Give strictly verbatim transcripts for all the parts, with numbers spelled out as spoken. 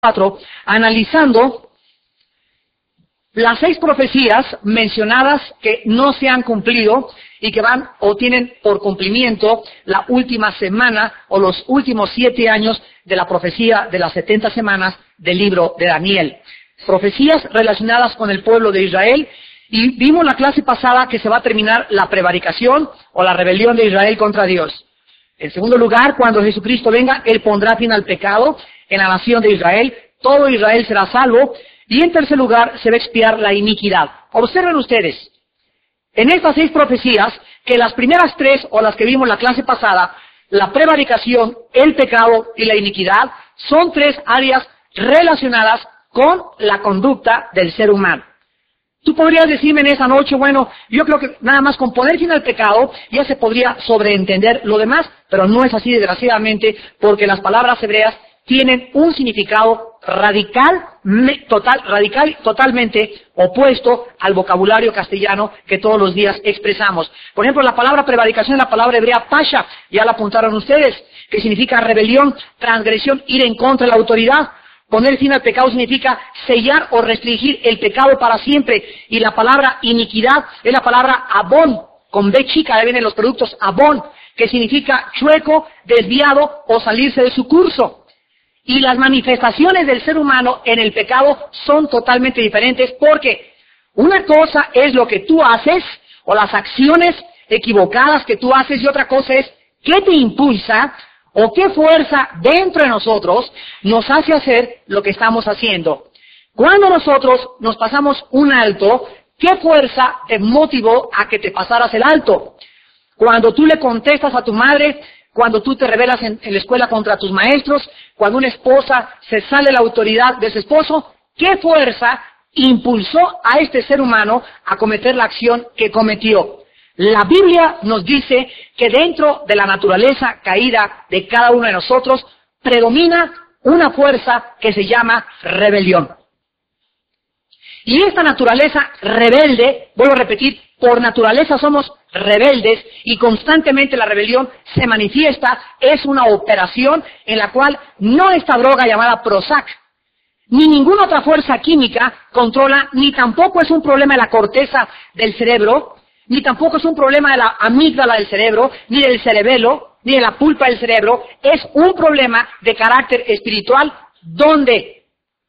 cuatro, analizando las seis profecías mencionadas que no se han cumplido y que van o tienen por cumplimiento la última semana o los últimos siete años de la profecía de las setenta semanas del libro de Daniel. Profecías relacionadas con el pueblo de Israel, y vimos la clase pasada que se va a terminar la prevaricación o la rebelión de Israel contra Dios. En segundo lugar, cuando Jesucristo venga, Él pondrá fin al pecado en la nación de Israel, todo Israel será salvo, y en tercer lugar se va a expiar la iniquidad. Observen ustedes, en estas seis profecías, que las primeras tres, o las que vimos la clase pasada, la prevaricación, el pecado y la iniquidad, son tres áreas relacionadas con la conducta del ser humano. Tú podrías decirme en esa noche, bueno, yo creo que nada más con poner fin al pecado ya se podría sobreentender lo demás, pero no es así desgraciadamente, porque las palabras hebreas tienen un significado radical, total, radical, totalmente opuesto al vocabulario castellano que todos los días expresamos. Por ejemplo, la palabra prevaricación es la palabra hebrea pasha, ya la apuntaron ustedes, que significa rebelión, transgresión, ir en contra de la autoridad. Poner fin al pecado significa sellar o restringir el pecado para siempre. Y la palabra iniquidad es la palabra abón, con B chica, ahí vienen los productos abón, que significa chueco, desviado o salirse de su curso. Y las manifestaciones del ser humano en el pecado son totalmente diferentes, porque una cosa es lo que tú haces, o las acciones equivocadas que tú haces, y otra cosa es qué te impulsa o qué fuerza dentro de nosotros nos hace hacer lo que estamos haciendo. Cuando nosotros nos pasamos un alto, ¿qué fuerza te motivó a que te pasaras el alto? Cuando tú le contestas a tu madre, cuando tú te rebelas en, en la escuela contra tus maestros, cuando una esposa se sale de la autoridad de su esposo, ¿qué fuerza impulsó a este ser humano a cometer la acción que cometió? La Biblia nos dice que dentro de la naturaleza caída de cada uno de nosotros predomina una fuerza que se llama rebelión. Y esta naturaleza rebelde, vuelvo a repetir, por naturaleza somos rebeldes y constantemente la rebelión se manifiesta, es una operación en la cual no esta droga llamada Prozac, ni ninguna otra fuerza química controla, ni tampoco es un problema de la corteza del cerebro, ni tampoco es un problema de la amígdala del cerebro, ni del cerebelo, ni de la pulpa del cerebro, es un problema de carácter espiritual donde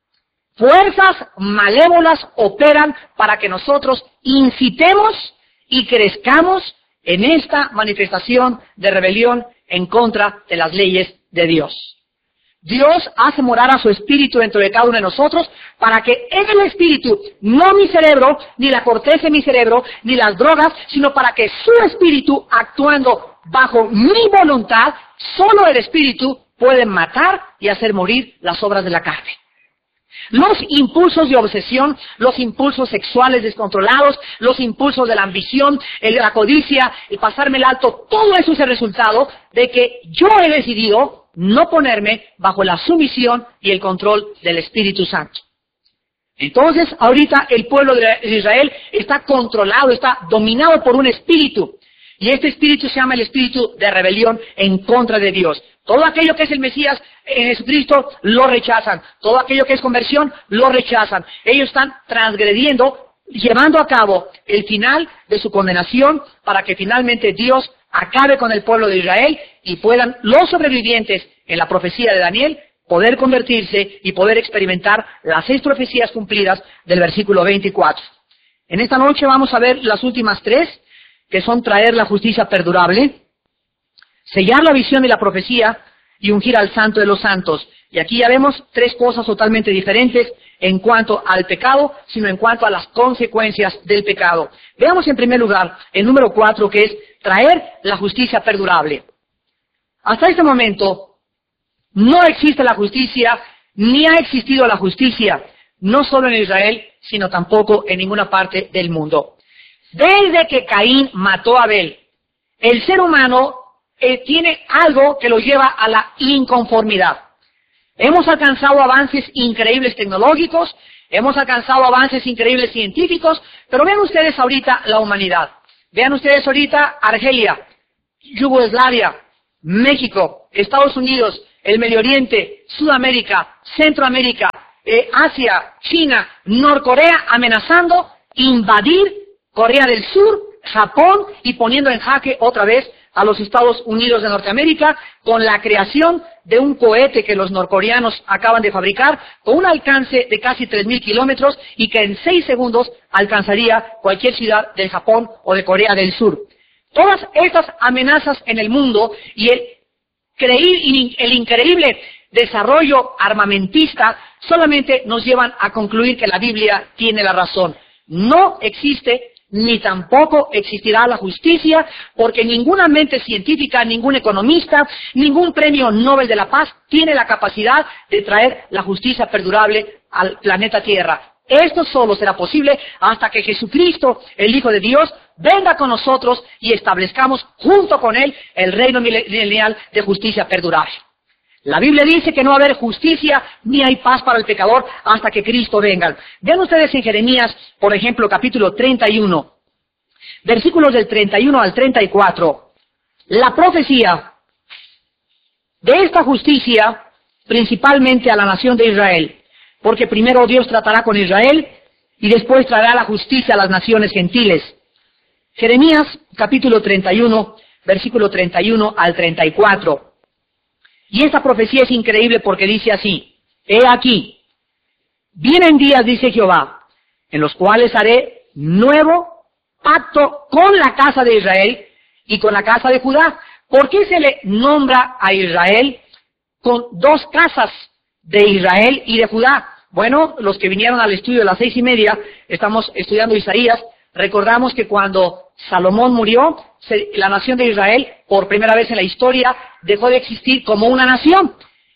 fuerzas malévolas operan para que nosotros incitemos y crezcamos en esta manifestación de rebelión en contra de las leyes de Dios. Dios hace morar a su espíritu dentro de cada uno de nosotros para que en el espíritu, no mi cerebro, ni la corteza de mi cerebro, ni las drogas, sino para que su espíritu, actuando bajo mi voluntad, solo el espíritu puede matar y hacer morir las obras de la carne. Los impulsos de obsesión, los impulsos sexuales descontrolados, los impulsos de la ambición, el de la codicia, el pasarme el alto, todo eso es el resultado de que yo he decidido no ponerme bajo la sumisión y el control del Espíritu Santo. Entonces, ahorita el pueblo de Israel está controlado, está dominado por un espíritu. Y este espíritu se llama el espíritu de rebelión en contra de Dios. Todo aquello que es el Mesías en Jesucristo lo rechazan. Todo aquello que es conversión lo rechazan. Ellos están transgrediendo, llevando a cabo el final de su condenación para que finalmente Dios acabe con el pueblo de Israel y puedan los sobrevivientes en la profecía de Daniel poder convertirse y poder experimentar las seis profecías cumplidas del versículo veinticuatro. En esta noche vamos a ver las últimas tres, que son traer la justicia perdurable, sellar la visión y la profecía y ungir al santo de los santos. Y aquí ya vemos tres cosas totalmente diferentes en cuanto al pecado, sino en cuanto a las consecuencias del pecado. Veamos en primer lugar el número cuatro, que es traer la justicia perdurable. Hasta este momento no existe la justicia, ni ha existido la justicia, no solo en Israel, sino tampoco en ninguna parte del mundo. Desde que Caín mató a Abel, el ser humano eh, tiene algo que lo lleva a la inconformidad. Hemos alcanzado avances increíbles tecnológicos, hemos alcanzado avances increíbles científicos, pero vean ustedes ahorita la humanidad. Vean ustedes ahorita Argelia, Yugoslavia, México, Estados Unidos, el Medio Oriente, Sudamérica, Centroamérica, eh, Asia, China, Norcorea, amenazando invadir Corea del Sur, Japón y poniendo en jaque otra vez a los Estados Unidos de Norteamérica con la creación de un cohete que los norcoreanos acaban de fabricar con un alcance de casi tres mil kilómetros y que en seis segundos alcanzaría cualquier ciudad del Japón o de Corea del Sur. Todas estas amenazas en el mundo y el, creí, el increíble desarrollo armamentista solamente nos llevan a concluir que la Biblia tiene la razón. No existe ni tampoco existirá la justicia, porque ninguna mente científica, ningún economista, ningún premio Nobel de la Paz tiene la capacidad de traer la justicia perdurable al planeta Tierra. Esto solo será posible hasta que Jesucristo, el Hijo de Dios, venga con nosotros y establezcamos junto con Él el reino milenial de justicia perdurable. La Biblia dice que no va a haber justicia ni hay paz para el pecador hasta que Cristo venga. Vean ustedes en Jeremías, por ejemplo, capítulo treinta y uno, versículos del treinta y uno al treinta y cuatro. La profecía de esta justicia principalmente a la nación de Israel, porque primero Dios tratará con Israel y después traerá la justicia a las naciones gentiles. Jeremías, capítulo treinta y uno, versículo treinta y uno al treinta y cuatro. Y esta profecía es increíble porque dice así: He aquí, vienen días, dice Jehová, en los cuales haré nuevo pacto con la casa de Israel y con la casa de Judá. ¿Por qué se le nombra a Israel con dos casas de Israel y de Judá? Bueno, los que vinieron al estudio de las seis y media, estamos estudiando Isaías, recordamos que cuando Salomón murió, se, la nación de Israel, por primera vez en la historia, dejó de existir como una nación.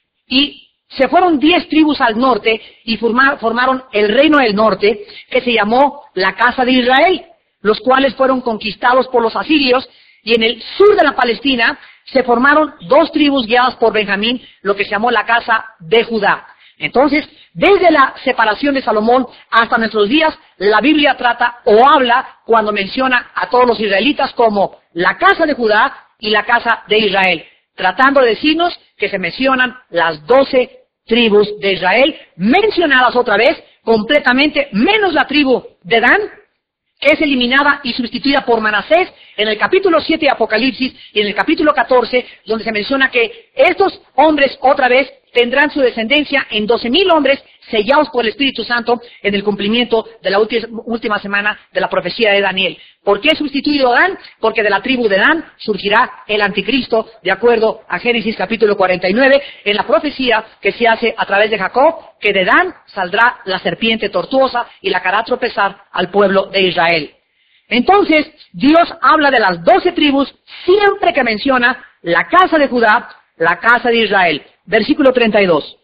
Y se fueron diez tribus al norte y formar, formaron el reino del norte, que se llamó la casa de Israel, los cuales fueron conquistados por los asirios, y en el sur de la Palestina se formaron dos tribus guiadas por Benjamín, lo que se llamó la casa de Judá. Entonces, desde la separación de Salomón hasta nuestros días, la Biblia trata o habla cuando menciona a todos los israelitas como la casa de Judá y la casa de Israel, tratando de decirnos que se mencionan las doce tribus de Israel, mencionadas otra vez completamente, menos la tribu de Dan, que es eliminada y sustituida por Manasés en el capítulo siete de Apocalipsis y en el capítulo catorce, donde se menciona que estos hombres otra vez tendrán su descendencia en doce mil hombres sellados por el Espíritu Santo en el cumplimiento de la última semana de la profecía de Daniel. ¿Por qué sustituido a Dan? Porque de la tribu de Dan surgirá el anticristo, de acuerdo a Génesis capítulo cuarenta y nueve, en la profecía que se hace a través de Jacob, que de Dan saldrá la serpiente tortuosa y la hará tropezar al pueblo de Israel. Entonces, Dios habla de las doce tribus siempre que menciona la casa de Judá, la casa de Israel. Versículo treinta y dos.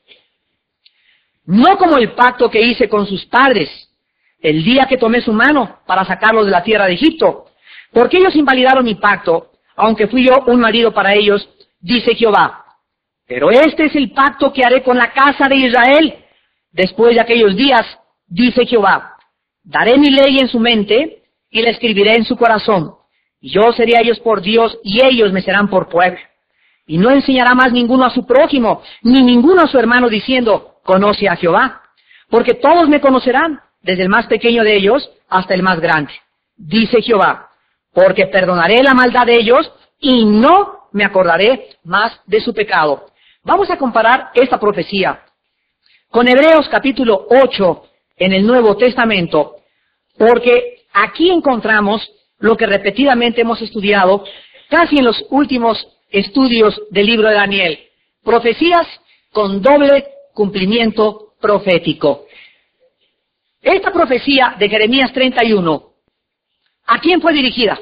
No como el pacto que hice con sus padres, el día que tomé su mano para sacarlos de la tierra de Egipto, porque ellos invalidaron mi pacto, aunque fui yo un marido para ellos, dice Jehová. Pero este es el pacto que haré con la casa de Israel, después de aquellos días, dice Jehová. Daré mi ley en su mente, y la escribiré en su corazón, y yo seré a ellos por Dios, y ellos me serán por pueblo. Y no enseñará más ninguno a su prójimo, ni ninguno a su hermano, diciendo, conoce a Jehová, porque todos me conocerán, desde el más pequeño de ellos hasta el más grande. Dice Jehová, porque perdonaré la maldad de ellos, y no me acordaré más de su pecado. Vamos a comparar esta profecía con Hebreos capítulo ocho en el Nuevo Testamento, porque aquí encontramos lo que repetidamente hemos estudiado casi en los últimos estudios del libro de Daniel. Profecías con doble cumplimiento profético. Esta profecía de Jeremías treinta y uno, ¿a quién fue dirigida?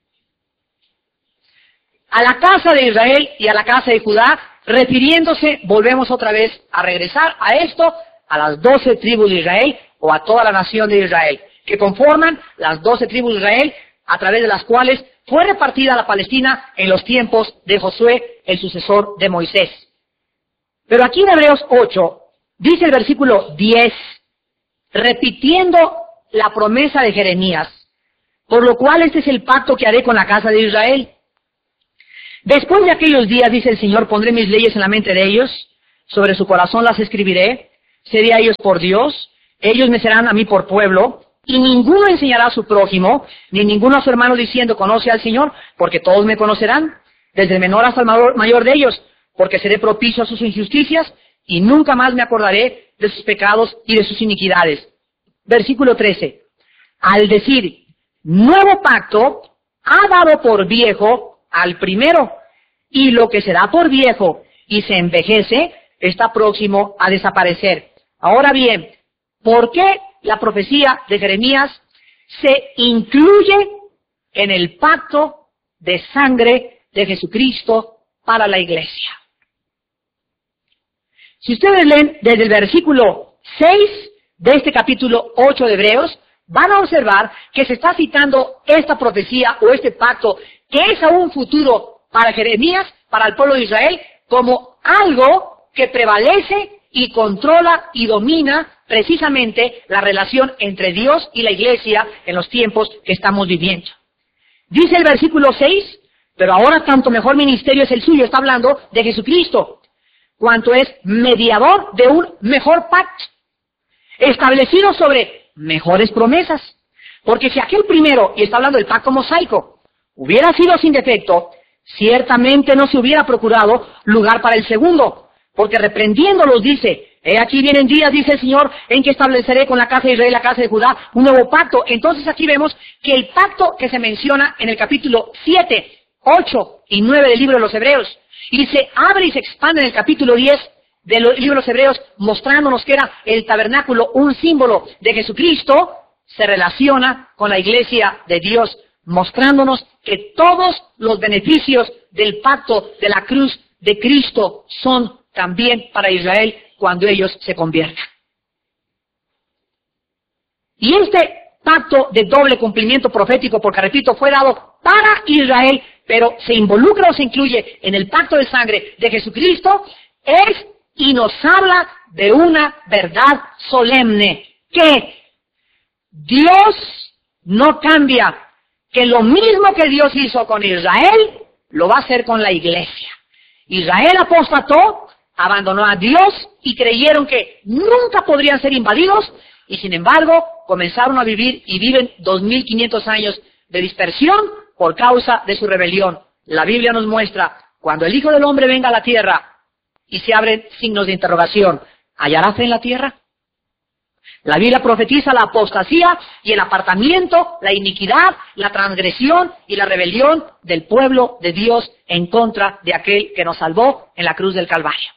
A la casa de Israel y a la casa de Judá, refiriéndose, volvemos otra vez a regresar a esto, a las doce tribus de Israel o a toda la nación de Israel, que conforman las doce tribus de Israel, a través de las cuales fue repartida la Palestina en los tiempos de Josué, el sucesor de Moisés. Pero aquí en Hebreos ocho, dice el versículo diez, repitiendo la promesa de Jeremías, por lo cual este es el pacto que haré con la casa de Israel. Después de aquellos días, dice el Señor, pondré mis leyes en la mente de ellos, sobre su corazón las escribiré, seré a ellos por Dios, ellos me serán a mí por pueblo, y ninguno enseñará a su prójimo, ni ninguno a su hermano diciendo, conoce al Señor, porque todos me conocerán, desde el menor hasta el mayor, mayor de ellos, porque seré propicio a sus injusticias, y nunca más me acordaré de sus pecados y de sus iniquidades. Versículo trece. Al decir, nuevo pacto, ha dado por viejo al primero, y lo que se da por viejo y se envejece, está próximo a desaparecer. Ahora bien, ¿por qué la profecía de Jeremías se incluye en el pacto de sangre de Jesucristo para la iglesia? Si ustedes leen desde el versículo seis de este capítulo ocho de Hebreos, van a observar que se está citando esta profecía o este pacto que es aún futuro para Jeremías, para el pueblo de Israel, como algo que prevalece y controla y domina precisamente la relación entre Dios y la iglesia en los tiempos que estamos viviendo. Dice el versículo seis, pero ahora tanto mejor ministerio es el suyo, está hablando de Jesucristo, cuanto es mediador de un mejor pacto, establecido sobre mejores promesas. Porque si aquel primero, y está hablando del pacto mosaico, hubiera sido sin defecto, ciertamente no se hubiera procurado lugar para el segundo, porque reprendiéndolos dice, he aquí vienen días, dice el Señor, en que estableceré con la casa de Israel y la casa de Judá un nuevo pacto. Entonces aquí vemos que el pacto que se menciona en el capítulo siete, ocho y nueve del libro de los Hebreos, y se abre y se expande en el capítulo diez del libro de los Hebreos, mostrándonos que era el tabernáculo un símbolo de Jesucristo, se relaciona con la iglesia de Dios, mostrándonos que todos los beneficios del pacto de la cruz de Cristo son también para Israel cuando ellos se conviertan. Y este pacto de doble cumplimiento profético, porque repito, fue dado para Israel, pero se involucra o se incluye en el pacto de sangre de Jesucristo, es y nos habla de una verdad solemne, que Dios no cambia, que lo mismo que Dios hizo con Israel, lo va a hacer con la iglesia. Israel apostató, abandonó a Dios y creyeron que nunca podrían ser invadidos, y sin embargo comenzaron a vivir y viven dos mil quinientos años de dispersión por causa de su rebelión. La Biblia nos muestra, cuando el Hijo del Hombre venga a la tierra y se abren signos de interrogación, ¿hallará fe en la tierra? La Biblia profetiza la apostasía y el apartamiento, la iniquidad, la transgresión y la rebelión del pueblo de Dios en contra de aquel que nos salvó en la cruz del Calvario.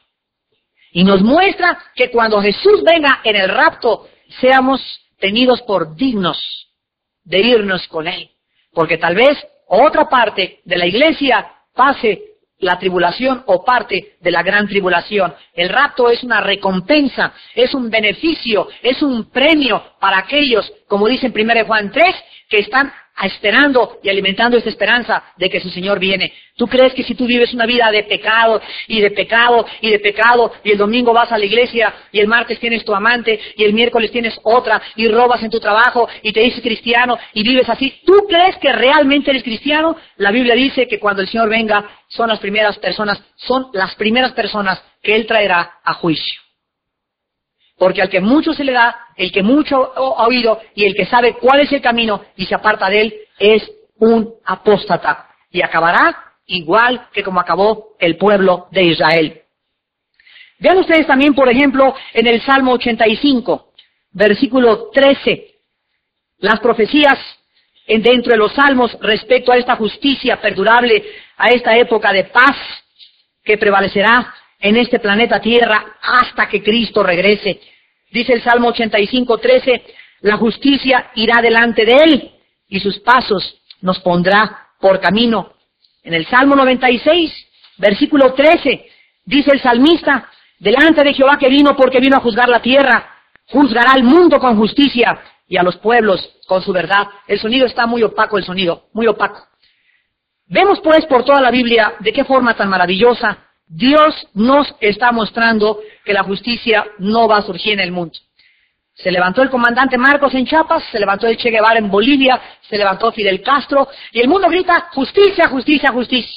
Y nos muestra que cuando Jesús venga en el rapto, seamos tenidos por dignos de irnos con Él. Porque tal vez otra parte de la iglesia pase la tribulación o parte de la gran tribulación. El rapto es una recompensa, es un beneficio, es un premio para aquellos, como dice en primera de Juan tres, que están esperando y alimentando esta esperanza de que su Señor viene. ¿Tú crees que si tú vives una vida de pecado y de pecado y de pecado y el domingo vas a la iglesia y el martes tienes tu amante y el miércoles tienes otra y robas en tu trabajo y te dices cristiano y vives así, ¿tú crees que realmente eres cristiano? La Biblia dice que cuando el Señor venga son las primeras personas, son las primeras personas que Él traerá a juicio. Porque al que mucho se le da, el que mucho ha oído y el que sabe cuál es el camino y se aparta de él, es un apóstata. Y acabará igual que como acabó el pueblo de Israel. Vean ustedes también, por ejemplo, en el Salmo ochenta y cinco, versículo trece, las profecías en dentro de los salmos respecto a esta justicia perdurable, a esta época de paz que prevalecerá en este planeta Tierra hasta que Cristo regrese. Dice el Salmo ochenta y cinco, trece, la justicia irá delante de Él y sus pasos nos pondrá por camino. En el Salmo noventa y seis, versículo trece, dice el salmista, delante de Jehová que vino porque vino a juzgar la tierra, juzgará al mundo con justicia y a los pueblos con su verdad. El sonido está muy opaco, el sonido, muy opaco. Vemos pues por toda la Biblia de qué forma tan maravillosa Dios nos está mostrando que la justicia no va a surgir en el mundo. Se levantó el comandante Marcos en Chiapas, se levantó el Che Guevara en Bolivia, se levantó Fidel Castro, y el mundo grita justicia, justicia, justicia.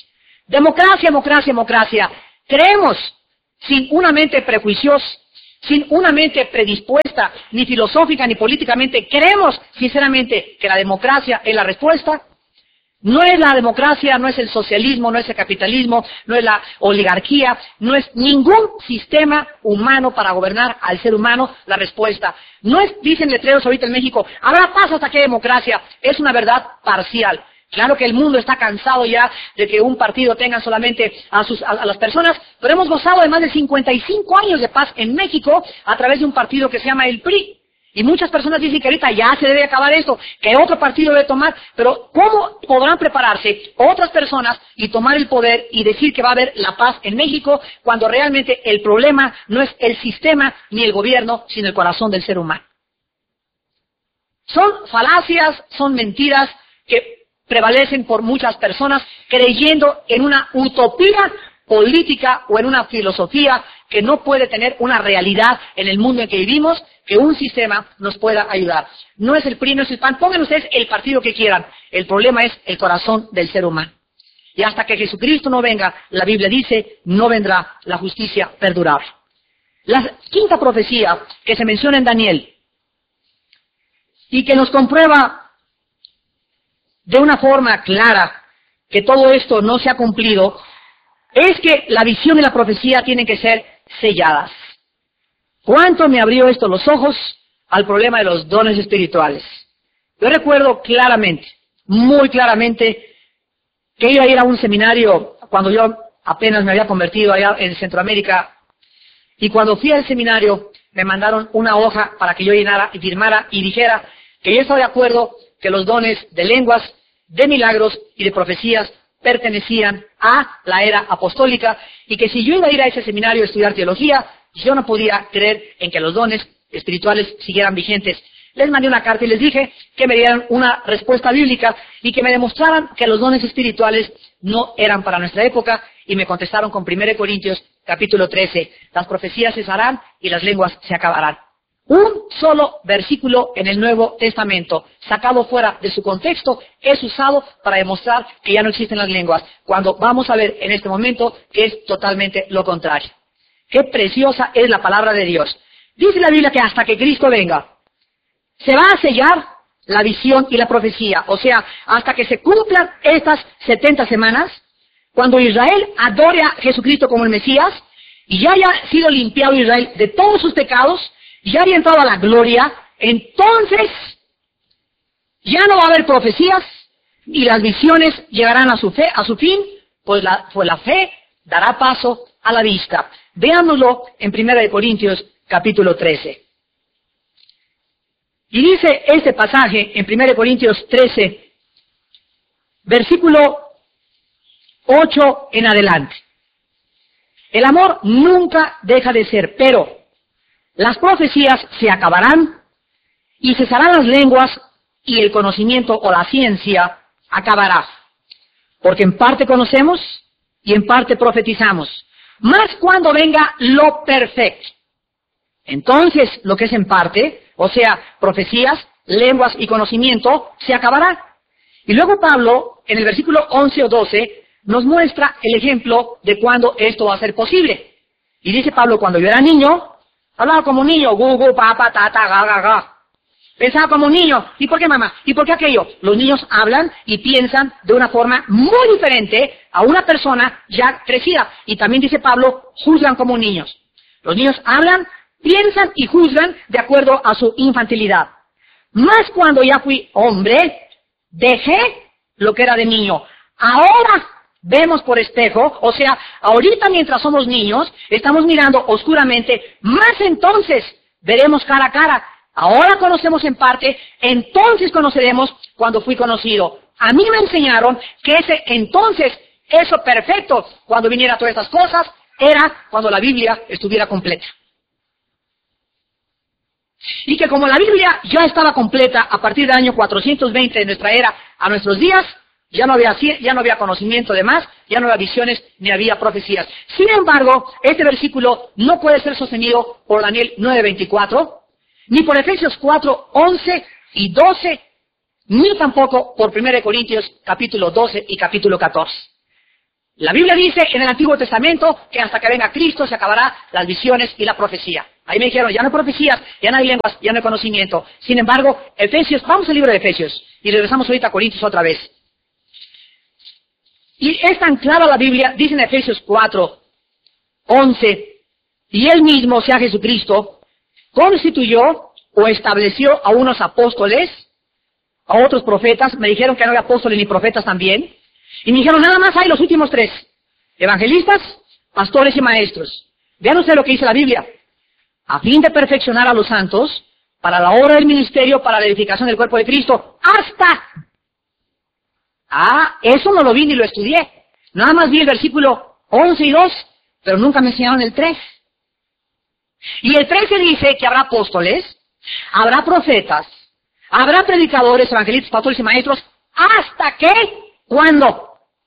Democracia, democracia, democracia. Creemos, sin una mente prejuiciosa, sin una mente predispuesta, ni filosófica ni políticamente, creemos sinceramente que la democracia es la respuesta. No es la democracia, no es el socialismo, no es el capitalismo, no es la oligarquía, no es ningún sistema humano para gobernar al ser humano la respuesta. No es, dicen letreros ahorita en México, habrá paz hasta que haya democracia. Es una verdad parcial. Claro que el mundo está cansado ya de que un partido tenga solamente a, sus, a, a las personas, pero hemos gozado de más de cincuenta y cinco años de paz en México a través de un partido que se llama el P R I. Y muchas personas dicen que ahorita ya se debe acabar esto, que otro partido debe tomar, pero ¿cómo podrán prepararse otras personas y tomar el poder y decir que va a haber la paz en México cuando realmente el problema no es el sistema ni el gobierno, sino el corazón del ser humano? Son falacias, son mentiras que prevalecen por muchas personas creyendo en una utopía política o en una filosofía que no puede tener una realidad en el mundo en que vivimos, que un sistema nos pueda ayudar. No es el P R I, no es el P A N, pongan ustedes el partido que quieran. El problema es el corazón del ser humano. Y hasta que Jesucristo no venga, la Biblia dice, no vendrá la justicia perdurable. La quinta profecía que se menciona en Daniel y que nos comprueba de una forma clara que todo esto no se ha cumplido, es que la visión y la profecía tienen que ser selladas. ¿Cuánto me abrió esto los ojos al problema de los dones espirituales? Yo recuerdo claramente, muy claramente, que iba a ir a un seminario cuando yo apenas me había convertido allá en Centroamérica, y cuando fui al seminario me mandaron una hoja para que yo llenara y firmara y dijera que yo estaba de acuerdo que los dones de lenguas, de milagros y de profecías pertenecían a la era apostólica y que si yo iba a ir a ese seminario a estudiar teología, yo no podía creer en que los dones espirituales siguieran vigentes. Les mandé una carta y les dije que me dieran una respuesta bíblica y que me demostraran que los dones espirituales no eran para nuestra época, y me contestaron con primera de Corintios capítulo trece, las profecías cesarán y las lenguas se acabarán. Un solo versículo en el Nuevo Testamento, sacado fuera de su contexto, es usado para demostrar que ya no existen las lenguas, cuando vamos a ver en este momento que es totalmente lo contrario. Qué preciosa es la palabra de Dios. Dice la Biblia que hasta que Cristo venga, se va a sellar la visión y la profecía, o sea, hasta que se cumplan estas setenta semanas, cuando Israel adore a Jesucristo como el Mesías, y ya haya sido limpiado Israel de todos sus pecados, ya haya entrado a la gloria, entonces ya no va a haber profecías y las visiones llegarán a su fe, a su fin, pues la, pues la fe dará paso a la vista. Veámoslo en primera de Corintios capítulo trece. Y dice este pasaje en primera de Corintios trece, versículo ocho en adelante. El amor nunca deja de ser, pero las profecías se acabarán y cesarán las lenguas y el conocimiento o la ciencia acabará. Porque en parte conocemos y en parte profetizamos. Más cuando venga lo perfecto. Entonces lo que es en parte, o sea, profecías, lenguas y conocimiento, se acabará. Y luego Pablo, en el versículo once o doce, nos muestra el ejemplo de cuándo esto va a ser posible. Y dice Pablo, cuando yo era niño, hablaba como niño, gu, gu, pa, pa, ta, ta, ga, ga, ga. Pensaba como niño. ¿Y por qué, mamá? ¿Y por qué aquello? Los niños hablan y piensan de una forma muy diferente a una persona ya crecida. Y también dice Pablo, juzgan como niños. Los niños hablan, piensan y juzgan de acuerdo a su infantilidad. Más cuando ya fui hombre, dejé lo que era de niño. Ahora vemos por espejo, o sea, ahorita mientras somos niños, estamos mirando oscuramente, más entonces veremos cara a cara. Ahora conocemos en parte, entonces conoceremos cuando fui conocido. A mí me enseñaron que ese entonces, eso perfecto, cuando viniera todas estas cosas, era cuando la Biblia estuviera completa. Y que como la Biblia ya estaba completa a partir del año cuatrocientos veinte de nuestra era a nuestros días, ya no había, ya no había conocimiento de más, ya no había visiones, ni había profecías. Sin embargo, este versículo no puede ser sostenido por Daniel nueve veinticuatro, ni por Efesios cuatro once y doce, ni tampoco por primera de Corintios capítulo doce y capítulo catorce. La Biblia dice en el Antiguo Testamento que hasta que venga Cristo se acabará las visiones y la profecía. Ahí me dijeron, ya no hay profecías, ya no hay lenguas, ya no hay conocimiento. Sin embargo, Efesios, vamos al libro de Efesios, y regresamos ahorita a Corintios otra vez. Y es tan clara la Biblia, dice en Efesios cuatro, once, y Él mismo, o sea Jesucristo, constituyó o estableció a unos apóstoles, a otros profetas, me dijeron que no había apóstoles ni profetas también, y me dijeron, nada más hay los últimos tres, evangelistas, pastores y maestros. Vean ustedes lo que dice la Biblia, a fin de perfeccionar a los santos, para la obra del ministerio, para la edificación del cuerpo de Cristo, hasta... Ah, eso no lo vi ni lo estudié, nada más vi el versículo once y dos, pero nunca me enseñaron el tres. Y el trece dice que habrá apóstoles, habrá profetas, habrá predicadores, evangelistas, pastores y maestros, hasta que, ¿cuándo?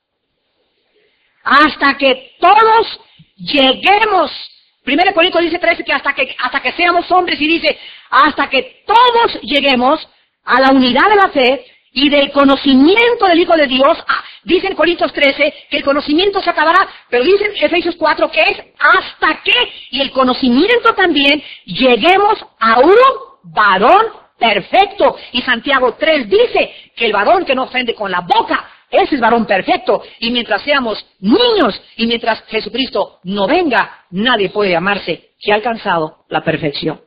Hasta que todos lleguemos. Primero Corintios dice trece que hasta que hasta que seamos hombres, y dice hasta que todos lleguemos a la unidad de la fe y del conocimiento del Hijo de Dios. Ah, dice en Corintios trece que el conocimiento se acabará, pero dice en Efesios cuatro que es hasta que, y el conocimiento también, lleguemos a un varón perfecto. Y Santiago tres dice que el varón que no ofende con la boca, ese es varón perfecto. Y mientras seamos niños y mientras Jesucristo no venga, nadie puede llamarse que ha alcanzado la perfección.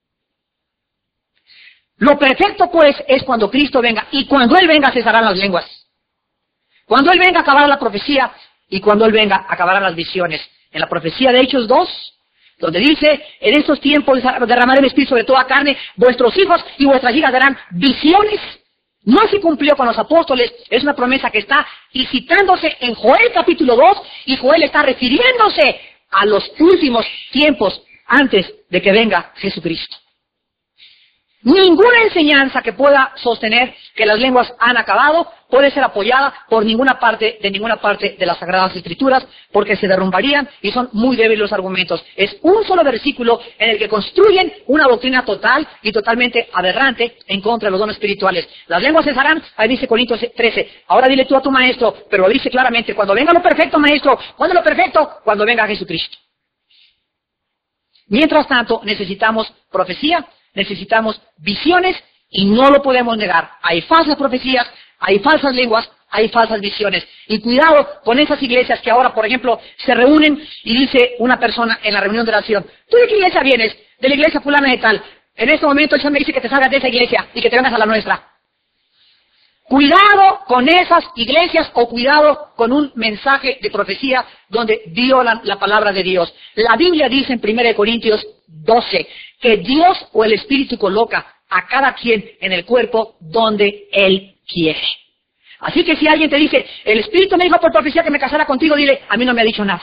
Lo perfecto, pues, es cuando Cristo venga, y cuando Él venga cesarán las lenguas. Cuando Él venga acabará la profecía, y cuando Él venga acabarán las visiones. En la profecía de Hechos dos, donde dice, en estos tiempos derramaré mi espíritu sobre toda carne, vuestros hijos y vuestras hijas darán visiones. No se cumplió con los apóstoles, es una promesa que está y citándose en Joel capítulo dos, y Joel está refiriéndose a los últimos tiempos antes de que venga Jesucristo. Ninguna enseñanza que pueda sostener que las lenguas han acabado puede ser apoyada por ninguna parte de ninguna parte de las Sagradas Escrituras, porque se derrumbarían y son muy débiles los argumentos. Es un solo versículo en el que construyen una doctrina total y totalmente aberrante en contra de los dones espirituales. Las lenguas cesarán, ahí dice Corintios trece. Ahora dile tú a tu maestro, pero lo dice claramente, cuando venga lo perfecto, maestro. ¿Cuándo lo perfecto? Cuando venga Jesucristo. Mientras tanto, necesitamos profecía, necesitamos visiones, y no lo podemos negar. Hay falsas profecías, hay falsas lenguas, hay falsas visiones. Y cuidado con esas iglesias que ahora, por ejemplo, se reúnen y dice una persona en la reunión de oración, ¿tú de qué iglesia vienes? De la iglesia fulana de tal. En este momento el Señor me dice que te salgas de esa iglesia y que te vengas a la nuestra. Cuidado con esas iglesias, o cuidado con un mensaje de profecía donde violan la palabra de Dios. La Biblia dice en primera Corintios doce que Dios o el Espíritu coloca a cada quien en el cuerpo donde Él quiere. Así que si alguien te dice, el Espíritu me dijo por profecía que me casara contigo, dile, a mí no me ha dicho nada.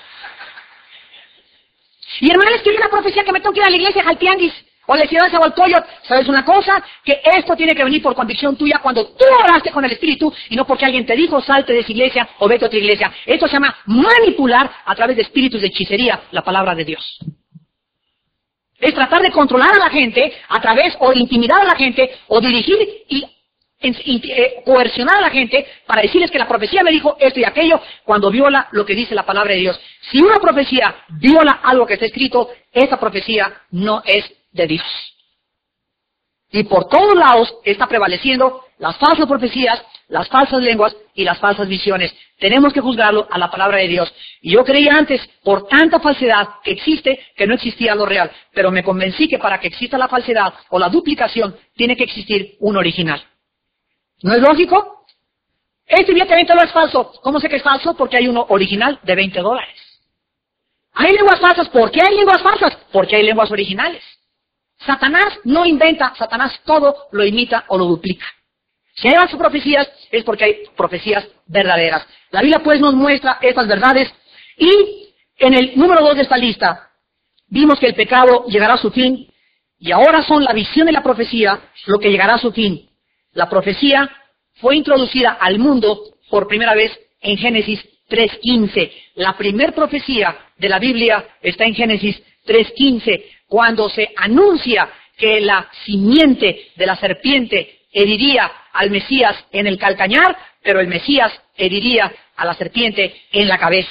Y hermano, es que hay una profecía que me tengo que ir a la iglesia al tianguis, o a la ciudad de Zahualcóyotl. ¿Sabes una cosa? Que esto tiene que venir por convicción tuya cuando tú oraste con el Espíritu, y no porque alguien te dijo, salte de esa iglesia o vete a otra iglesia. Esto se llama manipular a través de espíritus de hechicería la palabra de Dios. Es tratar de controlar a la gente a través, o intimidar a la gente, o dirigir y, y eh, coercionar a la gente para decirles que la profecía me dijo esto y aquello, cuando viola lo que dice la palabra de Dios. Si una profecía viola algo que está escrito, esa profecía no es de Dios. Y por todos lados está prevaleciendo las falsas profecías, las falsas lenguas y las falsas visiones. Tenemos que juzgarlo a la palabra de Dios. Y yo creía antes, por tanta falsedad que existe, que no existía lo real. Pero me convencí que para que exista la falsedad o la duplicación, tiene que existir un original. ¿No es lógico? Este billete de veinte dólares es falso. ¿Cómo sé que es falso? Porque hay uno original de veinte dólares. ¿Hay lenguas falsas? ¿Por qué hay lenguas falsas? Porque hay lenguas originales. Satanás no inventa, Satanás todo lo imita o lo duplica. Si hay falsas profecías, es porque hay profecías verdaderas. La Biblia pues nos muestra estas verdades, y en el número dos de esta lista, vimos que el pecado llegará a su fin, y ahora son la visión y la profecía lo que llegará a su fin. La profecía fue introducida al mundo por primera vez en Génesis tres quince. La primer profecía de la Biblia está en Génesis tres quince, cuando se anuncia que la simiente de la serpiente heriría al Mesías en el calcañar, pero el Mesías heriría a la serpiente en la cabeza.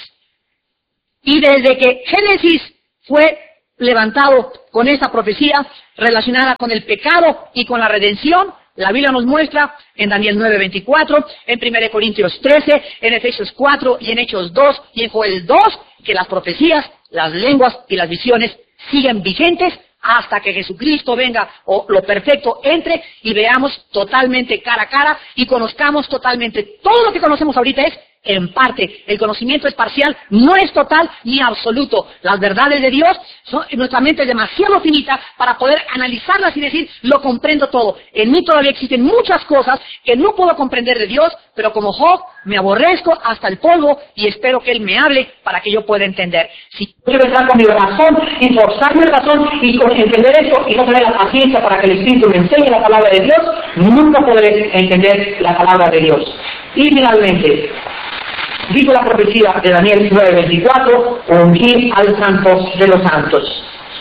Y desde que Génesis fue levantado con esa profecía relacionada con el pecado y con la redención, la Biblia nos muestra en Daniel nueve veinticuatro, en primera Corintios trece, en Efesios cuatro y en Hechos dos y en Joel dos, que las profecías, las lenguas y las visiones siguen vigentes hasta que Jesucristo venga o lo perfecto entre y veamos totalmente cara a cara y conozcamos totalmente. Todo lo que conocemos ahorita es en parte. El conocimiento es parcial, no es total ni absoluto. Las verdades de Dios, son, nuestra mente es demasiado finita para poder analizarlas y decir, lo comprendo todo. En mí todavía existen muchas cosas que no puedo comprender de Dios, pero como Job me aborrezco hasta el polvo y espero que Él me hable para que yo pueda entender. Si quiero entrar con mi razón y forzar mi razón y con entender eso y no tener la paciencia para que el Espíritu me enseñe la palabra de Dios, nunca podré entender la palabra de Dios. Y finalmente, dice la profecía de Daniel nueve veinticuatro, ungir al santo de los santos.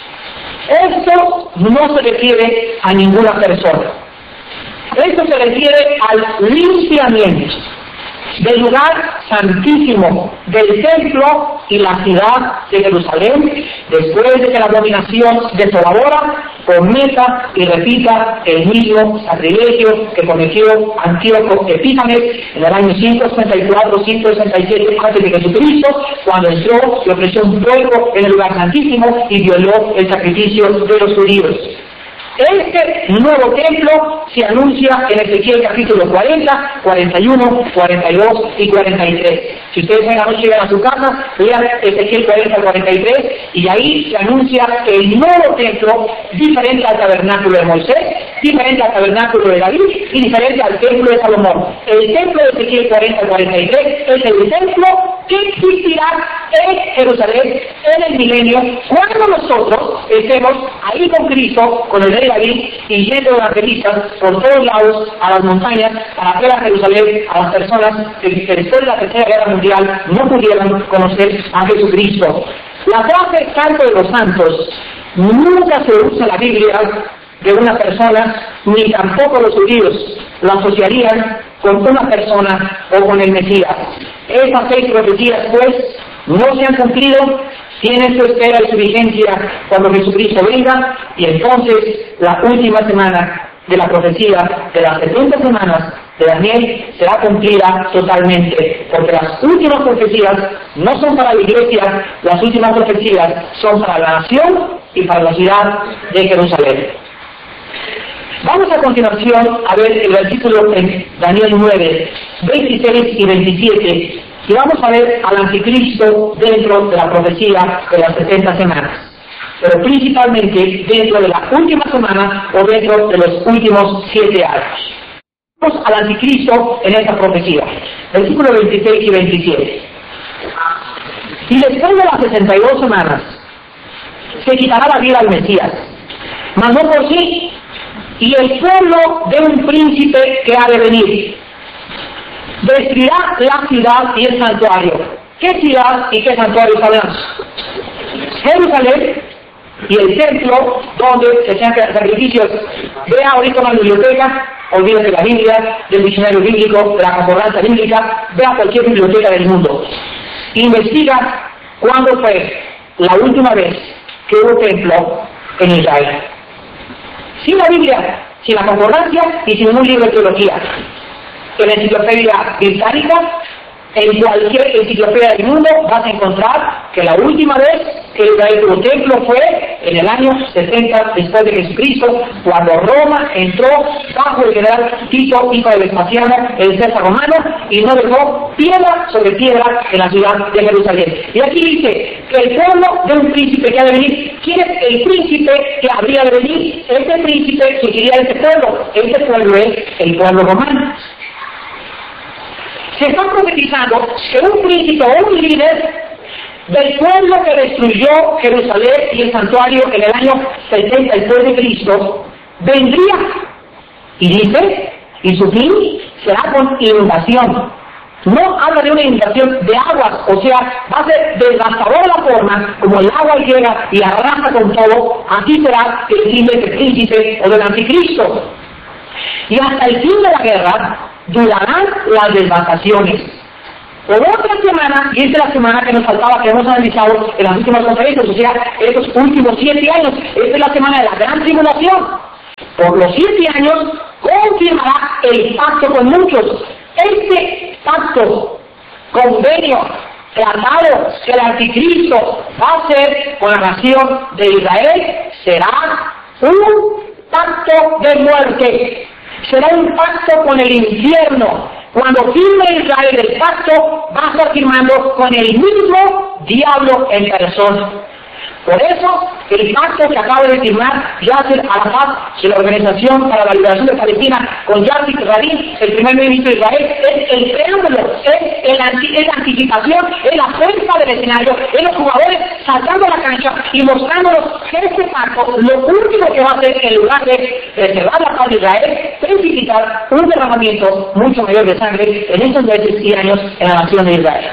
Esto no se refiere a ninguna persona. Esto se refiere al limpiamiento del lugar santísimo, del templo y la ciudad de Jerusalén, después de que la abominación desoladora cometa y repita el mismo sacrilegio que cometió Antíoco Epífanes en el año ciento sesenta y cuatro ciento sesenta y siete antes de Jesucristo, cuando entró y ofreció un fuego en el lugar santísimo y violó el sacrificio de los judíos. Este nuevo templo se anuncia en Ezequiel capítulo cuarenta, cuarenta y uno, cuarenta y dos y cuarenta y tres. Si ustedes en la noche llegan a su casa, lean Ezequiel cuarenta, cuarenta y tres, y ahí se anuncia el nuevo templo, diferente al tabernáculo de Moisés, diferente al tabernáculo de David y diferente al templo de Salomón. El templo de Ezequiel cuarenta, cuarenta y tres es el templo que existirá en Jerusalén en el milenio, cuando nosotros estemos ahí con Cristo, con el Rey David, y yendo de evangelistas por todos lados a las montañas para ver a Jerusalén a las personas que después de la Tercera Guerra Mundial no pudieron conocer a Jesucristo. La frase santo de los santos nunca se usa en la Biblia de una persona, ni tampoco los judíos lo asociarían con una persona o con el Mesías. Esas seis profecías, pues, no se han cumplido, tienen su espera y su vigencia cuando Jesucristo venga, y entonces la última semana de la profecía de las setenta semanas de Daniel será cumplida totalmente, porque las últimas profecías no son para la iglesia, las últimas profecías son para la nación y para la ciudad de Jerusalén. Vamos a continuación a ver el versículo en Daniel nueve, veintiséis y veintisiete, y vamos a ver al anticristo dentro de la profecía de las setenta semanas, pero principalmente dentro de la última semana o dentro de los últimos siete años. Vamos al anticristo en esta profecía, versículos veintiséis y veintisiete. Y después de las sesenta y dos semanas, se quitará la vida al Mesías, mas no por sí, y el pueblo de un príncipe que ha de venir destruirá la ciudad y el santuario. ¿Qué ciudad y qué santuario hablamos? Jerusalén y el templo donde se hacían sacrificios. Vea ahorita una biblioteca, olvídese de la Biblia, del diccionario bíblico, de la concordancia bíblica, vea cualquier biblioteca del mundo. Investiga cuándo fue la última vez que hubo templo en Israel. Sin la Biblia, sin la concordancia y sin un libro de teología. En la enciclopedia británica, en cualquier enciclopedia del mundo, vas a encontrar que la última vez que Israel tuvo templo fue en el año setenta después de Jesucristo, cuando Roma entró bajo el general Tito, hijo de Vespasiano, el César romano, y no dejó piedra sobre piedra en la ciudad de Jerusalén. Y aquí dice que el pueblo de un príncipe que ha de venir, ¿quién es el príncipe que habría de venir? Este príncipe que quería este pueblo, este pueblo es el pueblo romano. Se está profetizando que un príncipe o un líder del pueblo que destruyó Jerusalén y el santuario en el año setenta después de Cristo vendría, y dice, y su fin será con inundación. No habla de una inundación de aguas, o sea, va a ser devastadora la forma como el agua llega y arrasa con todo. Así será el fin de este príncipe o del anticristo. y hasta el fin de la guerra durarán las devastaciones. Por otra semana, y esta es la semana que nos faltaba, que hemos analizado en las últimas conferencias, o sea, estos últimos siete años, esta es la semana de la gran tribulación. Por los siete años, confirmará el pacto con muchos. Este pacto, convenio, tratado que el anticristo va a hacer con la nación de Israel, será un pacto de muerte. Será un pacto con el infierno. Cuando firme Israel el pacto, va a estar firmando con el mismo diablo en persona. Por eso, el pacto que acaba de firmar Yasser Arafat de la Organización para la Liberación de Palestina con Yasser Rabin, el primer ministro de Israel, es el preámbulo, es, el anti, es la anticipación, es la fuerza del escenario, es los jugadores saltando a la cancha y mostrándonos que este pacto lo único que va a hacer en lugar de preservar la paz de Israel, precipitar un derramamiento mucho mayor de sangre en estos meses y años en la nación de Israel.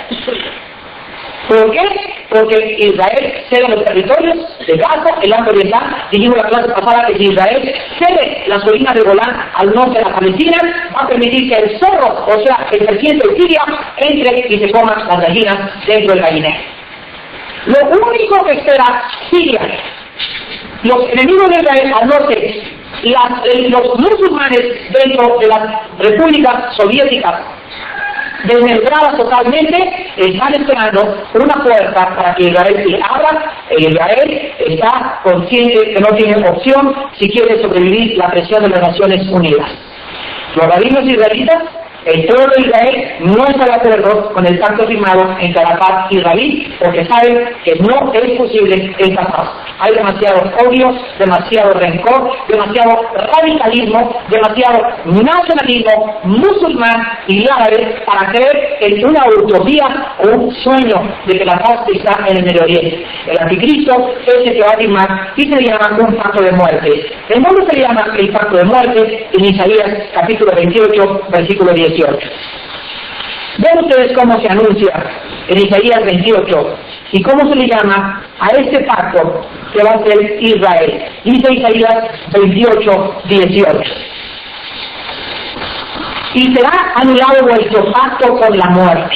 ¿Por qué? Porque Israel cede los territorios de Gaza, el lado oriental. Dijimos la clase pasada que si Israel cede las colinas de Golán al norte de la Palestina, va a permitir que el zorro, o sea, el serpiente de Siria, entre y se coma las gallinas dentro del gallinero. Lo único que espera Siria, los enemigos de Israel al norte, las, los musulmanes dentro de las repúblicas soviéticas, desmembradas totalmente, están esperando una puerta para que Israel se abra. Israel está consciente que no tiene opción si quiere sobrevivir la presión de las Naciones Unidas. Los rabinos israelitas, el pueblo de Israel no está de acuerdo con el pacto firmado entre Arafat y Rabin, porque saben que no es posible esta paz. Hay demasiado odio, demasiado rencor, demasiado radicalismo, demasiado nacionalismo musulmán y árabe para creer en una utopía o un sueño de que la paz está en el Medio Oriente. El anticristo es el que va a firmar y se le llama un pacto de muerte. ¿En dónde se le llama el pacto de muerte? En Isaías capítulo veintiocho, versículo dieciocho. Ven ustedes cómo se anuncia en Isaías veintiocho y cómo se le llama a este pacto que va a ser Israel. Dice Isaías veintiocho, dieciocho. Y será anulado vuestro pacto con la muerte,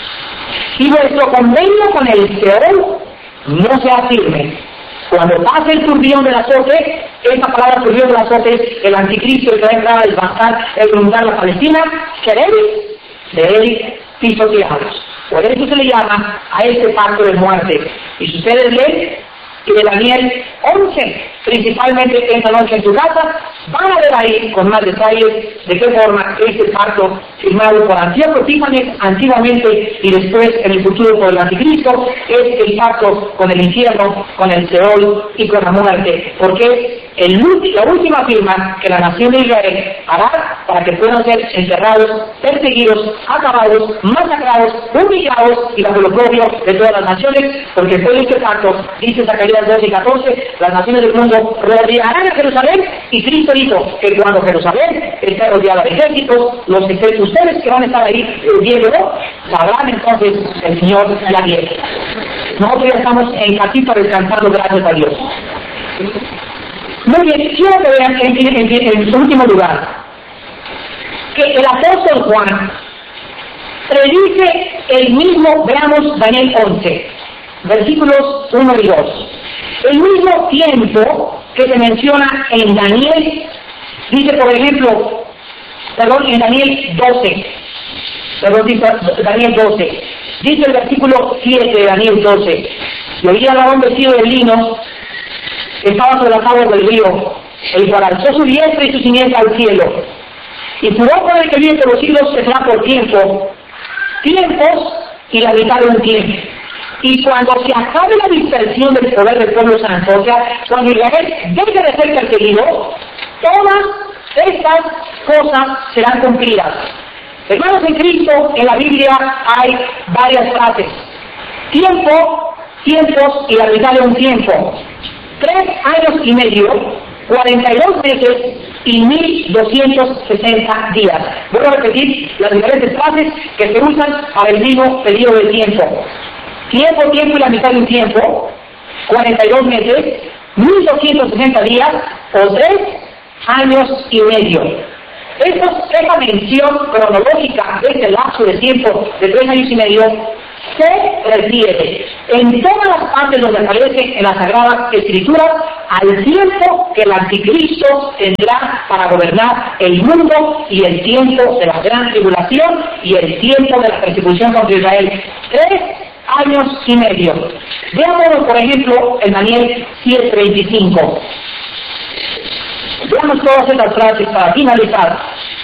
y vuestro convenio con el Seol no será firme. Cuando pase el turbión del azote, esta palabra turbión del azote es el anticristo que va a entrar a desbastar, a inundar la Palestina, seréis de él pisoteados. Por eso se le llama a este pacto de muerte. Y si ustedes leen de Daniel once, principalmente esta noche en su casa, van a ver ahí con más detalles de qué forma este pacto firmado por Antíoco Epífanes antiguamente y después en el futuro por el anticristo es el pacto con el infierno, con el Seol y con la muerte, porque el, la última firma que la nación de Israel hará para que puedan ser enterrados, perseguidos, acabados, masacrados, humillados y bajo el oprobio de todas las naciones, porque por este pacto, dice Zacarías doce y catorce, las naciones del mundo rodearán a Jerusalén, y Cristo dijo que cuando Jerusalén esté rodeada de ejércitos, los que ustedes que van a estar ahí viéndolo, sabrán entonces el Señor la guerra. Nosotros ya estamos en casita descansando, gracias a Dios. Muy bien, quiero que vean en, en, en, en último lugar que el apóstol Juan predice el mismo, veamos Daniel once, versículos uno y dos. El mismo tiempo que se menciona en Daniel, dice por ejemplo, perdón, en Daniel doce, perdón, dice Daniel doce, dice el versículo siete de Daniel doce, y oía al varón vestido de lino, que estaba sobre las aguas del río, el cual alzó su diestra y su simiente al cielo, y juró por el que vive de los siglos que será por tiempo, tiempos y la mitad de un tiempo. Y cuando se acabe la dispersión del poder del pueblo santo, o sea, cuando Israel deje de ser perseguido, todas estas cosas serán cumplidas. Hermanos en Cristo, en la Biblia hay varias frases. Tiempo, tiempos y la mitad de un tiempo. Tres años y medio, cuarenta y dos meses y mil doscientos sesenta días. Voy a repetir las diferentes frases que se usan para el mismo periodo de tiempo. Tiempo, tiempo y la mitad de un tiempo, cuarenta y dos meses, mil doscientos sesenta días o tres años y medio. Esto, esta mención cronológica de este lapso de tiempo de tres años y medio se refiere en todas las partes donde aparece en las Sagradas Escrituras al tiempo que el Anticristo tendrá para gobernar el mundo y el tiempo de la gran tribulación y el tiempo de la persecución contra Israel. Tres años y medio. Veamos, por ejemplo, en Daniel siete veinticinco. Veamos todas estas frases para finalizar.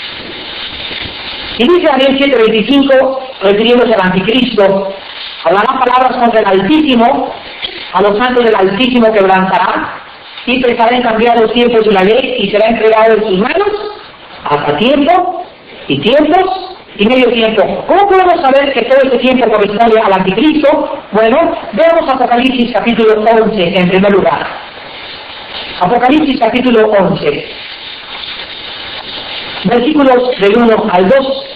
Y dice Daniel siete veinticinco, refiriéndose al Anticristo, hablará palabras contra el Altísimo, a los santos del Altísimo quebrantará, y pensará en cambiar los tiempos de la ley y será entregado en sus manos hasta tiempo y tiempos y medio tiempo. ¿Cómo podemos saber que todo este tiempo corresponde al Anticristo? Bueno, veamos Apocalipsis capítulo once en primer lugar. Apocalipsis capítulo once. Versículos del uno al dos.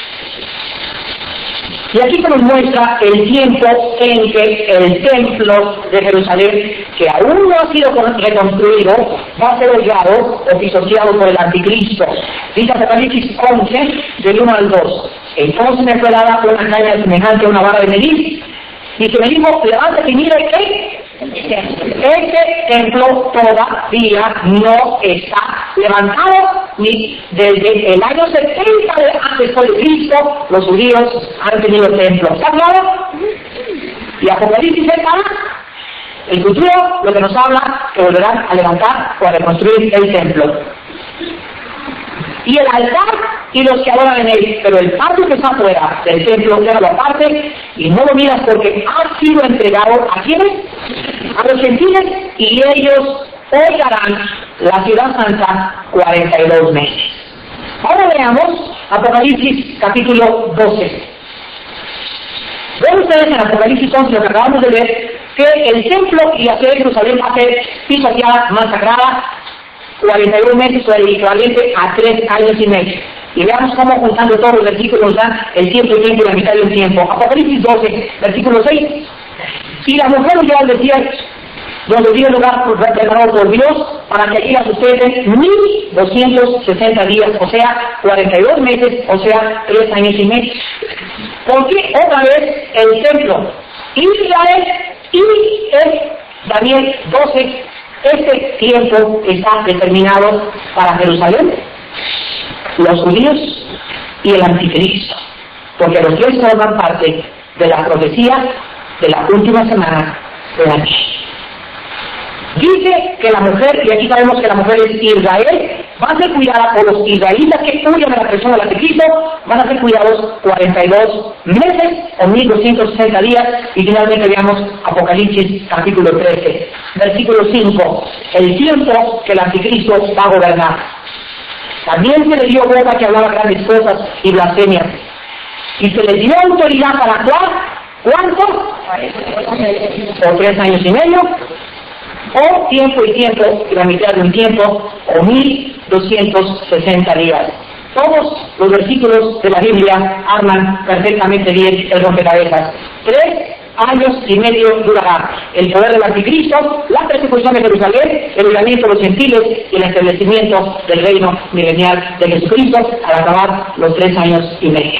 Y aquí se nos muestra el tiempo en que el templo de Jerusalén, que aún no ha sido reconstruido, va a ser hollado o pisoteado por el Anticristo. Dice Apocalipsis once, del uno al dos. Entonces me fue dada una caña semejante a una vara de medir, y se me dijo, levántate y mira que este templo todavía no está levantado, ni desde el año setenta antes de Cristo los judíos han tenido templo. ¿Está claro? Y Apocalipsis es para el futuro, lo que nos habla que volverán a levantar o a reconstruir el templo. Y el altar y los que adoran en él, pero el patio que está afuera del templo, déjalo aparte y no lo miras porque ha sido entregado ¿a quiénes? A los gentiles, y ellos hollarán la ciudad santa cuarenta y dos meses. Ahora veamos Apocalipsis capítulo doce. Ven ustedes en Apocalipsis once, lo que acabamos de ver, que el templo y la ciudad de Jerusalén va a ser pisoteada, masacrada, cuarenta y dos meses, o el equivalente a tres años y medio. Y veamos cómo, juntando todos los versículos, dan el tiempo y tiempo y la mitad de un tiempo. Apocalipsis doce, versículo seis. Y la mujer huyó al desierto, donde dio lugar preparado por Dios, para que allí la sustenten mil doscientos sesenta días, o sea, cuarenta y dos meses, o sea, tres años y medio. ¿Por qué otra vez el templo? Israel y el Daniel doce. Este tiempo está determinado para Jerusalén, los judíos y el Anticristo, porque los tres forman parte de la profecía de la última semana de la ley. Dice que la mujer, y aquí sabemos que la mujer es Israel, va a ser cuidada por los israelitas que huyen de la persona del Anticristo, van a ser cuidados cuarenta y dos meses o mil doscientos sesenta días, y finalmente veamos Apocalipsis capítulo trece, versículo cinco, el tiempo que el Anticristo va a gobernar. También se le dio boca que hablaba grandes cosas y blasfemias, y se le dio autoridad para actuar, ¿cuánto? Por tres años y medio, o tiempo y tiempo, y la mitad de un tiempo, o mil doscientos sesenta días. Todos los versículos de la Biblia arman perfectamente bien el rompecabezas. Tres años y medio durará el poder del Anticristo, la persecución de Jerusalén, el libramiento de los gentiles y el establecimiento del reino milenial de Jesucristo al acabar los tres años y medio.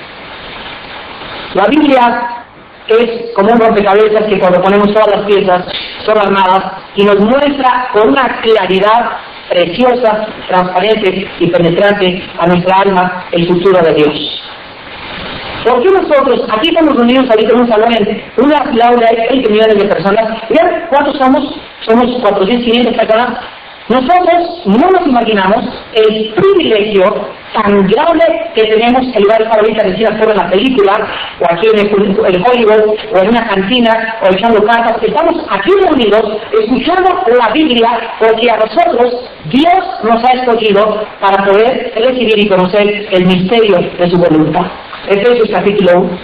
La Biblia es como un rompecabezas que cuando ponemos todas las piezas son armadas y nos muestra con una claridad preciosa, transparente y penetrante a nuestra alma el futuro de Dios. ¿Por qué nosotros, aquí estamos reunidos ahorita en un salón, en una ciudad donde hay veinte millones de personas? ¿Vean cuántos somos? Somos cuatrocientos, quinientas personas. Nosotros no nos imaginamos el privilegio tan grande que tenemos en lugar de estar ahorita decir afuera en la película, o aquí en el, el Hollywood, o en una cantina, o echando cartas. Estamos aquí reunidos escuchando la Biblia, porque a nosotros Dios nos ha escogido para poder recibir y conocer el misterio de su voluntad. Efesios capítulo uno.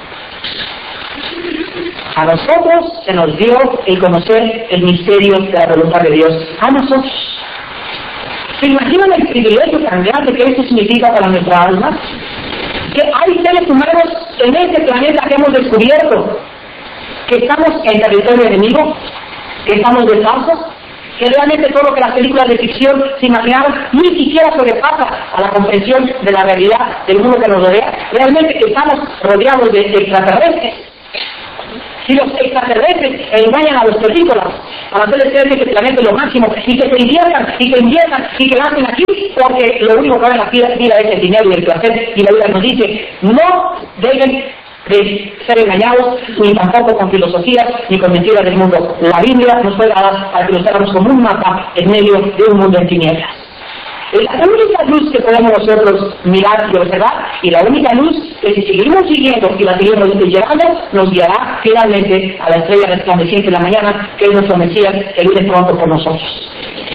A nosotros se nos dio el conocer el misterio de la voluntad de Dios. A nosotros. ¿Se imaginan el privilegio tan grande que esto significa para nuestra alma? Que hay seres humanos en este planeta que hemos descubierto, que estamos en territorio enemigo, que estamos descalzos, que realmente todo lo que las películas de ficción se imaginaron ni siquiera sobrepasa a la comprensión de la realidad del mundo que nos rodea. Realmente estamos rodeados de, de extraterrestres. Si los extraterrestres engañan a los terrícolas para hacerles creer que el planeta es lo máximo y que se inviertan y que inviertan y que gasten aquí, porque lo único que vale la vida es el dinero y el placer, y la vida nos dice no deben de ser engañados, ni tampoco con filosofías ni con mentiras del mundo. La Biblia nos fue dada para que lo hagamos como un mapa en medio de un mundo en tinieblas. La única luz que podemos nosotros mirar y observar, y la única luz que si seguimos siguiendo y la seguimos llevando, nos guiará finalmente a la estrella resplandeciente de la mañana, que es nuestro Mesías, que viene pronto por nosotros.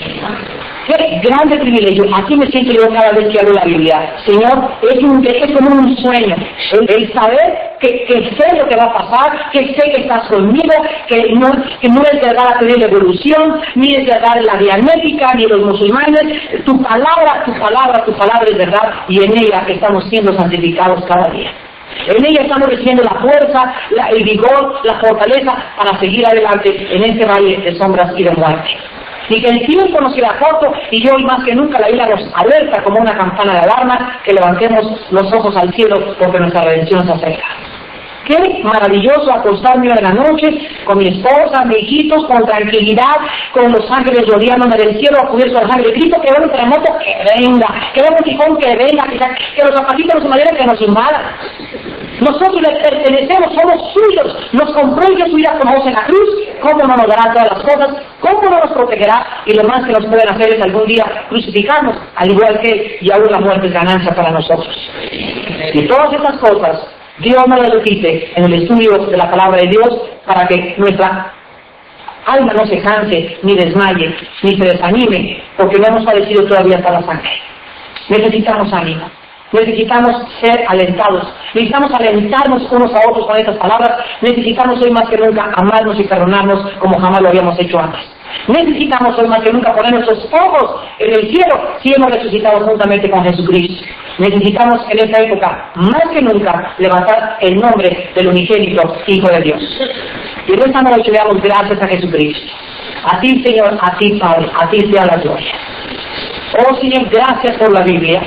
Qué grande privilegio. Así me siento yo cada vez que hablo la Biblia. Señor, es, un, es como un sueño. El, el saber que, que sé lo que va a pasar, que sé que estás conmigo, que no, que no es verdad la teoría de evolución, ni es verdad la dianética, ni los musulmanes. Tu palabra, tu palabra, tu palabra es verdad, y en ella estamos siendo santificados cada día. En ella estamos recibiendo la fuerza, la, el vigor, la fortaleza para seguir adelante en este valle de sombras y de muerte. Y que el tiempo nos queda corto, y hoy más que nunca la Biblia nos alerta como una campana de alarma, que levantemos los ojos al cielo porque nuestra redención se acerca. Qué maravilloso acostarme en la noche con mi esposa, mis hijitos, con tranquilidad, con los ángeles rodeándome del cielo, cubierto de la sangre de Cristo, que vea un terremoto que venga, que vea un tifón que venga, que, que los zapatitos de madera que nos invadan. Nosotros le pertenecemos, somos suyos, nos compró y su vida como en la cruz. ¿Cómo no nos dará todas las cosas? ¿Cómo no nos protegerá? Y lo más que nos pueden hacer es algún día crucificarnos, al igual que Él, y aún la muerte es ganancia para nosotros. Y todas estas cosas Dios nos las repite en el estudio de la palabra de Dios para que nuestra alma no se canse, ni desmaye, ni se desanime, porque no hemos padecido todavía hasta la sangre. Necesitamos ánimo, necesitamos ser alentados, necesitamos alentarnos unos a otros con estas palabras, necesitamos hoy más que nunca amarnos y perdonarnos como jamás lo habíamos hecho antes. Necesitamos hoy más que nunca poner nuestros ojos en el cielo si hemos resucitado juntamente con Jesucristo. Necesitamos en esta época, más que nunca, levantar el nombre del unigénito Hijo de Dios. Y en esta noche le damos gracias a Jesucristo. A ti, Señor, a ti, Padre, a ti sea la gloria. Oh, Señor, gracias por la Biblia.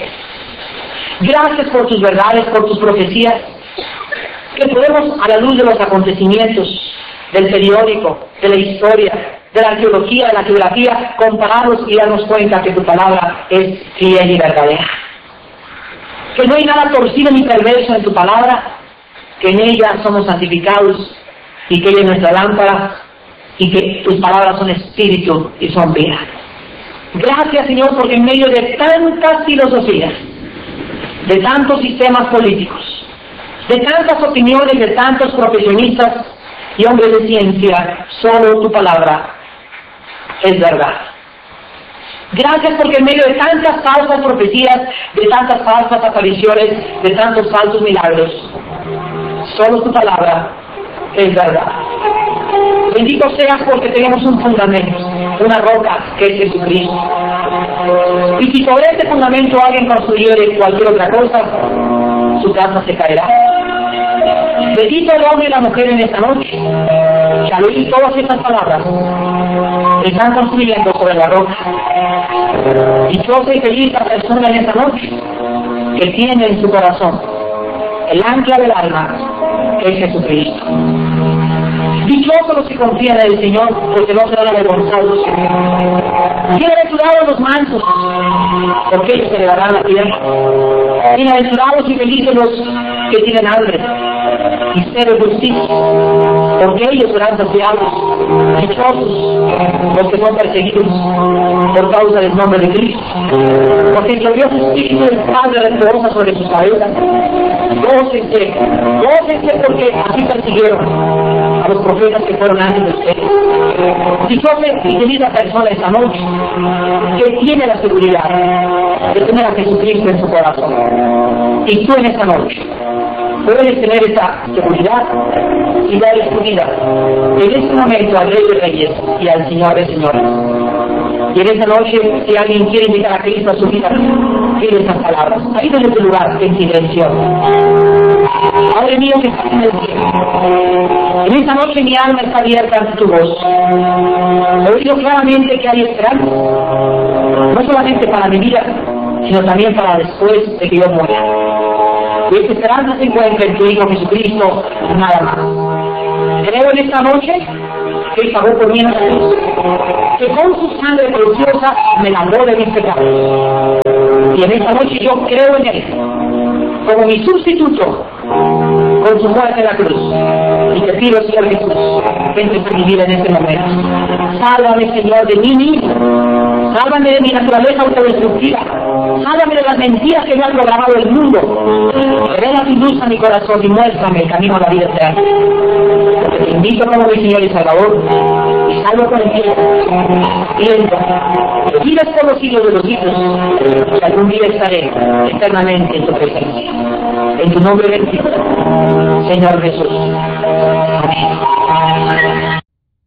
Gracias por tus verdades, por tus profecías, que podemos, a la luz de los acontecimientos, del periódico, de la historia, de la arqueología, de la geografía, compararlos y darnos cuenta que tu palabra es fiel y verdadera. Que no hay nada torcido ni perverso en tu palabra, que en ella somos santificados y que ella es nuestra lámpara y que tus palabras son espíritu y son vida. Gracias, Señor, porque en medio de tantas filosofías, de tantos sistemas políticos, de tantas opiniones de tantos profesionistas y hombres de ciencia, solo tu palabra es verdad. Gracias porque en medio de tantas falsas profecías, de tantas falsas apariciones, de tantos falsos milagros, solo tu palabra es verdad. Bendito seas porque tenemos un fundamento, una roca que es Jesucristo. Y si sobre este fundamento alguien construyere cualquier otra cosa, su casa se caerá. Bendito el hombre y la mujer en esta noche, que al oír todas estas palabras, están construyendo sobre la roca. Dichosa y feliz la persona en esta noche, que tiene en su corazón el ancla del alma, que es Jesucristo. Dichosos los que confían en el Señor, porque no serán avergonzados. Bienaventurados los mansos, porque ellos heredarán la tierra. Bienaventurados y felices los que tienen hambre y sed de justicia, porque ellos serán saciados. Dichosos los que son perseguidos por causa del nombre de Cristo, porque el glorioso Espíritu del Padre reposa sobre sus cabezas. Gócense, gócense porque así persiguieron a los profetas que fueron antes de ustedes. Dichosa y feliz la persona esta noche que tiene la seguridad de tener a Jesucristo en su corazón. Y tú en esta noche puedes tener esa seguridad y darle su vida en este momento al Rey de Reyes y al Señor de Señores. Y en esa noche, si alguien quiere invitar a Cristo a su vida, dile estas palabras. Ahí desde tu lugar, en silencio. Padre mío que estás en el cielo, en esta noche mi alma está abierta ante tu voz. He oído claramente que hay esperanza, no solamente para mi vida, sino también para después de que yo muera. Y esta esperanza se encuentra en tu Hijo Jesucristo, nada más. Creo en esta noche que Él pagó por mí en la cruz, que con su sangre preciosa me lavó de mis pecados. Y en esta noche yo creo en Él, como mi sustituto, con su muerte en la cruz. Y te pido, Señor Jesús, que entres en mi vida en este momento. Sálvame, Señor, de mí mismo. Sálvame de mi naturaleza autodestructiva. Sálvame de las mentiras que me ha programado el mundo. Revela tu luz a mi corazón y muéstrame el camino a la vida eterna. Te invito como mi Señor y Salvador, y salvo con el cielo, pidiendo que vives por los siglos de los siglos, que algún día estaré eternamente en tu presencia. En tu nombre bendito, Señor Jesús. Amén.